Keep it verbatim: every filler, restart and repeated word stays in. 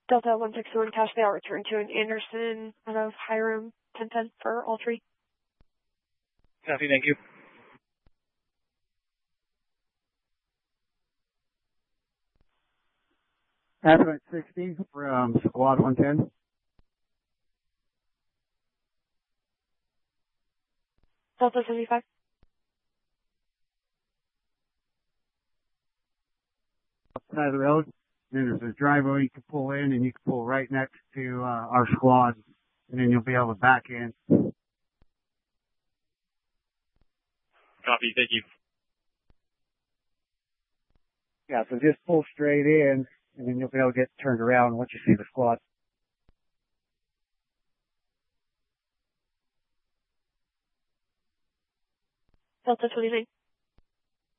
Delta one six one Cache, they all return to an Anderson out of Hiram ten ten for all three. Copy, thank you. Asteroid sixty from Squad one ten. Delta seventy-five. Side of the road. Then there's a driveway you can pull in, and you can pull right next to uh, our squad, and then you'll be able to back in. Copy, thank you. Yeah, so just pull straight in, and then you'll be able to get turned around once you see the squad. Delta twenty-nine.